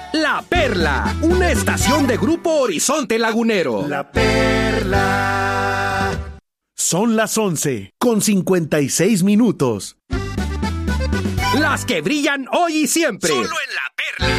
La Perla, una estación de Grupo Horizonte Lagunero. La Perla. Son las 11:56. Las que brillan hoy y siempre. Solo en La Perla.